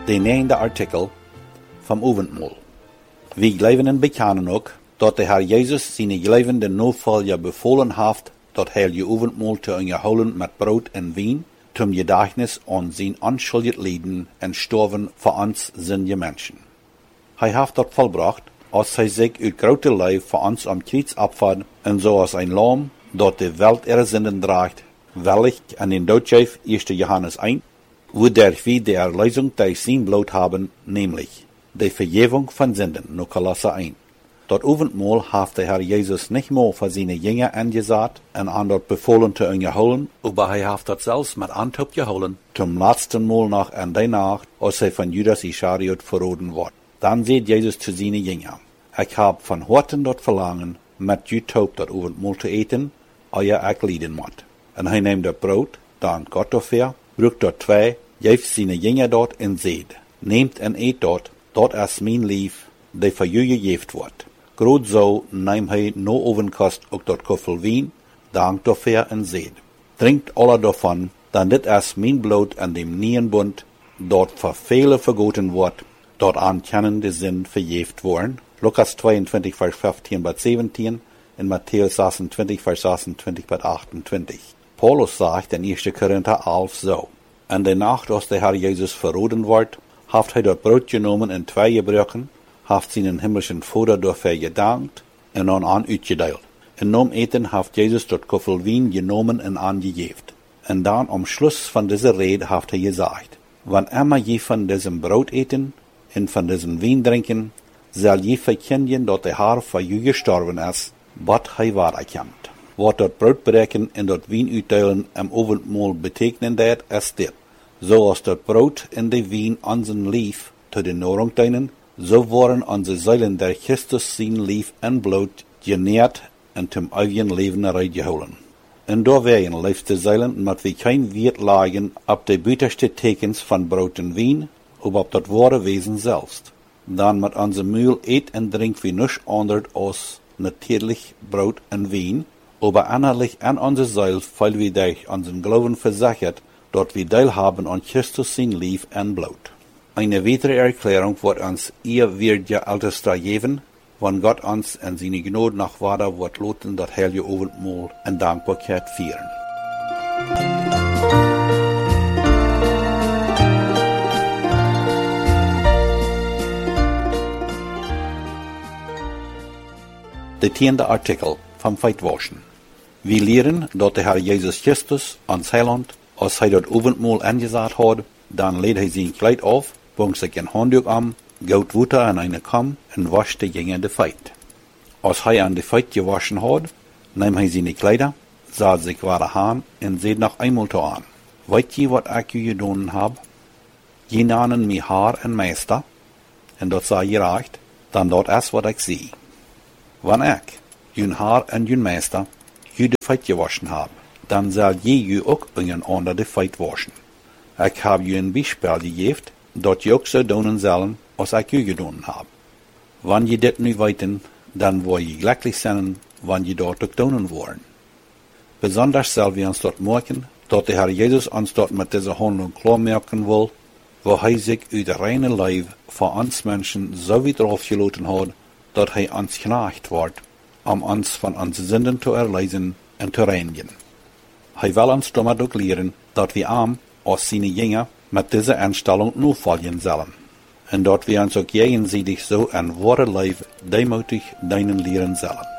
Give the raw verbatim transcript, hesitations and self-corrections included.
De negende artikel vom Avondmahl. We geloven bekennen ook dat de Herr Jezus zijn gelovende navolger bevolen heeft dat hij je avondmaal te onderhouden met brood en wijn, zum Gedächtnis aan zijn onschuldig lijden en sterven voor ons zinnige mensen. Hij heeft dat volbracht, als hij zich uit grote lijf voor ons om kruis opvat en zoals een lam dat de welt ihre zinden draagt, wellig an den dood geeft, eerste Johannes één, wodurch wir die Erlösung durch sein Blut haben, nämlich die Vergebung von Sünden, no Kolosser één. Dat Avondmahl heeft der Herr Jesus nicht mehr für seine Jünger angesagt und an dort befohlen zu unterholen, aber er heeft dat zelfs mit Antop geholen, zum letzten Mal noch an der Nacht, als er von Judas Ischariot verraten wird. Dann sagt Jesus zu seinen Jüngern, ich hab von Horten dort verlangen, mit Jutop dat Avondmahl zu eten, euer ich leiden moet. Und er nimmt dat Brot, dann Gott dafür, brucht dort zwei, geeft seine Jünger dort en seed. Nehmt en eet dort, dort is mijn lief, die voor jullie geeft wordt. Groot zo neemt hij no ovenkost ook dort koffel wien, dankt dafür en seed. Drinkt alle davon, dan dit is mijn bloed aan dem nieuwen bund, dort voor vele vergoten wordt, dort aan kennen de zin vergeeft worden. Lukas tweeëntwintig, vers vijftien tot zeventien en Matthäus zesentwintig, vers zesentwintig tot achtentwintig. Paulus sagt in eerste Korinther elf zo. En de nacht als de Herr Jesus verraten wordt, heeft hij dat brood genomen en twee gebroken, heeft zijn himmelischen Vader dafür gedankt en dan aan uitgedeeld. En nom eten heeft Jezus dat koffel wien genomen en aangegeven. En dan am Schluss van deze rede heeft hij gezegd, wanneer je van diesem brood eten en van diesem wien drinken, zal je verkennen dat de Herr voor je gestorven is, wat hij waarerkent. Wat dat brood breken en dat wien uitdelen am Avondmahl betekenen dat, is dit. Zoals dat brood en de wien onze lief te de nahrung dienen, zo worden onze zielen der Christus zijn lief en bloed genährt en zum eeuwigen leven eruit gehouden. En door wij leefste zielen, moet we geen Wert lagen op de buitenste tekens van brood en wien, of op dat ware wezen zelfs. Dan met onze muil eet en drink we niets anders als natuurlijk brood en wien, aber innerlich an onze ziel, weil wir durch unseren Glauben versichert, dat wir teilhaben an Christus sein Lief en Blut. Eine weitere Erklärung wird uns ihr wird ja Ältester geben, wann Gott uns in seine Gnade nach Wader wird loten dat heilige Abendmahl en Dankbarkeit feiern. De tiende artikel vom Feitwaschen. Wir lehren, dat de Herr Jesus Christus ans Heiland, als hij dat Abendmahl angesagt hat, dann lädt hij zijn Kleid auf, bringt sich ein Handtuch an, gout Wasser in eine Kamm und wascht de Jünger de Feit. Als hij an de Feit gewaschen hat, nimmt hij seine Kleider, sah sich wahre Hahn und seht noch einmal to an. Weet je wat ik u gedaan hab? Je namen mi Haar en Meister, en dat sei je recht, dan dat is wat ik zie. Wanneer ik, jun Haar en jun Meister, je de Feit gewaschen hab, dan zal je je ook een ander de Feit waschen. Ik heb je een Beispiel gegeven, dat je ook zou doen zullen, als ik je gedaan heb. Wanneer je dit nu weten, dan wil je gelukkig zijn, wanneer je dat ook doen worden. Besonders zal we ons dat merken, dat de Herr Jesus ons dat met deze handel klaarmaken wil, waar hij zich uit de reine lijf voor ons mensen zo weer afgelaten had, dat hij ons genacht wordt, om ons van onze zinden te erlezen en te reinigen. Hij wil ons damit ook leren, dat we am, als zijn Jünger, met deze aanstelling navolgen zullen. En dat we ons ook gegenseitig zo een ware lijf deemoedig dienen leren zullen.